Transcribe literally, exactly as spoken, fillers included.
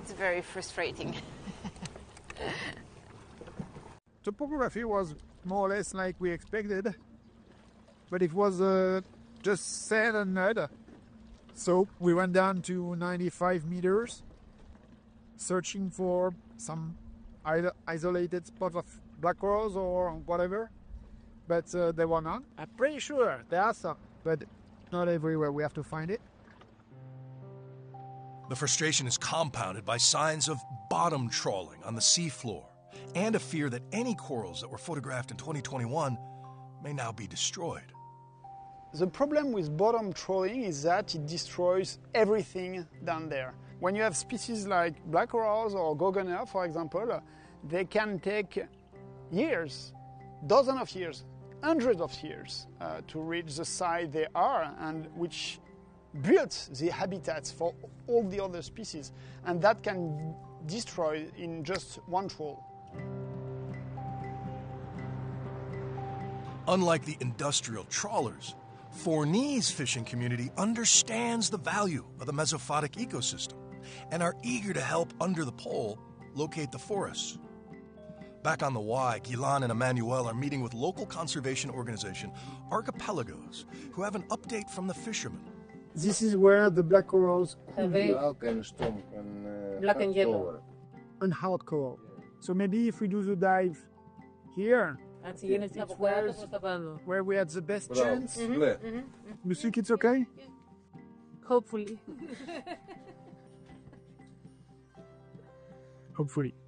it's very frustrating. Topography was more or less like we expected, but it was uh, just sand and mud. So we went down to ninety-five meters, searching for some isolated spot of black corals or whatever, but uh, there were none. I'm pretty sure there are some, but not everywhere. We have to find it. The frustration is compounded by signs of bottom trawling on the seafloor and a fear that any corals that were photographed in twenty twenty-one may now be destroyed. The problem with bottom trawling is that it destroys everything down there. When you have species like black corals or gorgonia, for example, they can take years, dozens of years, hundreds of years uh, to reach the site they are, and which built the habitats for all the other species, and that can destroy in just one trawl. Unlike the industrial trawlers, Fornese fishing community understands the value of the mesophotic ecosystem and are eager to help under the pole locate the forests. Back on the Y, Guilan and Emmanuel are meeting with local conservation organization Archipelagos, who have an update from the fishermen. This is where the black corals Black and stone and uh, Black and yellow. color. and hard coral. So maybe if we do the dive here, At the end, it's where, where we had the best Bravo. chance, Clear. you think it's okay? Hopefully. Hopefully.